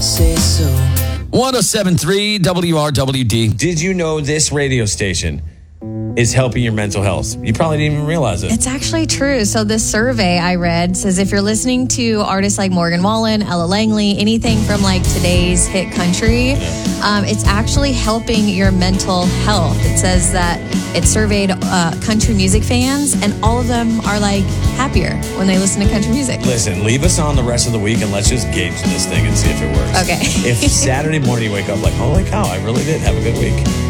say so. 107.3 WRWD. Did you know this radio station is helping your mental health? You probably didn't even realize it. It's actually true. So this survey I read says if you're listening to artists like Morgan Wallen, Ella Langley, anything from like today's hit country, it's actually helping your mental health. It says that it surveyed country music fans, and all of them are like happier when they listen to country music. Listen, leave us on the rest of the week and let's just gauge this thing and see if it works. Okay. If Saturday morning you wake up like, holy cow, I really did have a good week.